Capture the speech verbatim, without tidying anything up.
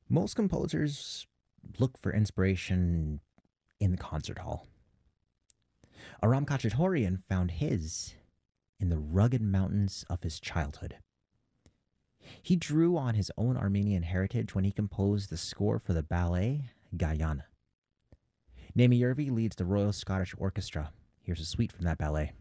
Most composers look for inspiration in the concert hall. Aram Khachaturian found his in the rugged mountains of his childhood. He drew on his own Armenian heritage when he composed the score for the ballet Gayane. Naimi Yervi leads the Royal Scottish Orchestra. Here's a suite from that ballet.